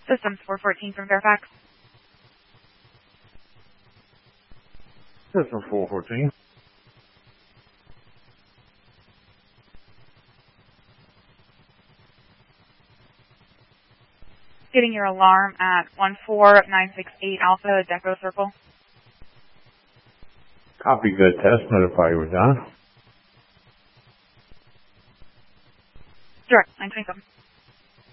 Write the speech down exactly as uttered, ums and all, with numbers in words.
Systems four fourteen from Fairfax. System four fourteen. Getting your alarm at one four nine six eight Alpha Deco Circle. Copy, good test. Notify you we're done. Direct, nine twenty-seven.